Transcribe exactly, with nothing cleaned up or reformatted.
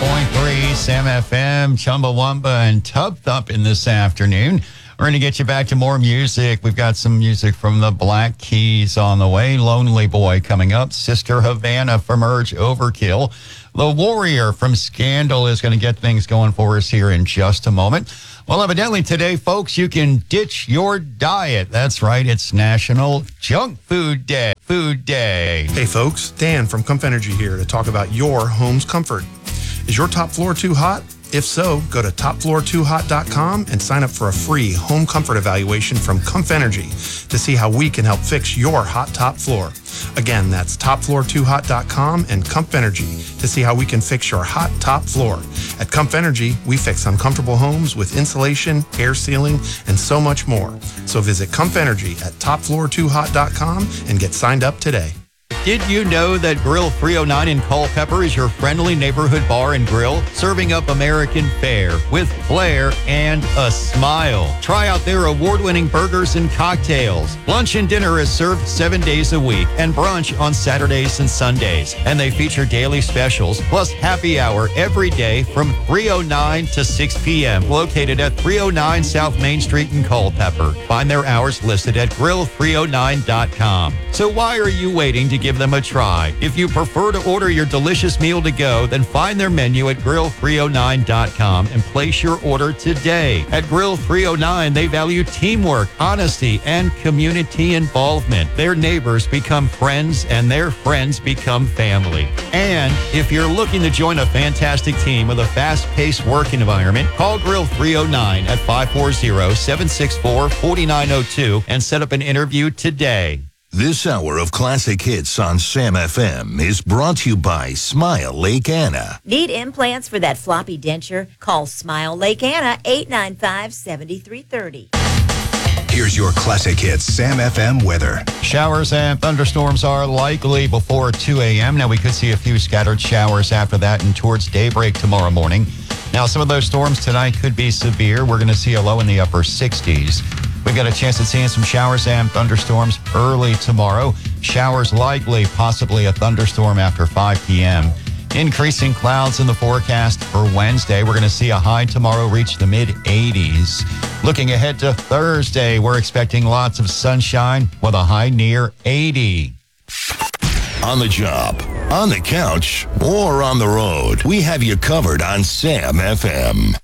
point three Sam F M, Chumbawamba and Tub Thump in this afternoon. We're going to get you back to more music. We've got some music from the Black Keys on the way. Lonely Boy coming up. Sister Havana from Urge Overkill. The Warrior from Scandal is going to get things going for us here in just a moment. Well, evidently today, folks, you can ditch your diet. That's right. It's National Junk Food Day. Food Day. Hey, folks. Dan from Comf Energy here to talk about your home's comfort. Is your top floor too hot? If so, go to top floor too hot dot com and sign up for a free home comfort evaluation from Comf Energy to see how we can help fix your hot top floor. Again, that's top floor too hot dot com and Comf Energy to see how we can fix your hot top floor. At Comf Energy, we fix uncomfortable homes with insulation, air sealing, and so much more. So visit Comf Energy at top floor too hot dot com and get signed up today. Did you know that Grill three oh nine in Culpeper is your friendly neighborhood bar and grill, serving up American fare with flair and a smile? Try out their award-winning burgers and cocktails. Lunch and dinner is served seven days a week and brunch on Saturdays and Sundays. And they feature daily specials plus happy hour every day from three oh nine to six p.m. located at three oh nine South Main Street in Culpeper. Find their hours listed at grill three oh nine dot com. So why are you waiting to give them a try? If you prefer to order your delicious meal to go, then find their menu at grill three oh nine dot com and place your order today. At Grill three oh nine, they value teamwork, honesty, and community involvement. Their neighbors become friends, and their friends become family. And if you're looking to join a fantastic team with a fast-paced work environment, call Grill three oh nine at five four zero, seven six four, four nine zero two and set up an interview today. This hour of classic hits on Sam F M is brought to you by Smile Lake Anna. Need implants for that floppy denture? Call Smile Lake Anna, eight nine five, seven three three zero. Here's your classic hits Sam F M weather. Showers and thunderstorms are likely before two a.m. Now, we could see a few scattered showers after that and towards daybreak tomorrow morning. Now, some of those storms tonight could be severe. We're going to see a low in the upper sixties. We've got a chance at seeing some showers and thunderstorms early tomorrow. Showers likely, possibly a thunderstorm after five p.m. Increasing clouds in the forecast for Wednesday. We're going to see a high tomorrow reach the mid eighties. Looking ahead to Thursday, we're expecting lots of sunshine with a high near eighty. On the job, on the couch, or on the road, we have you covered on Sam F M.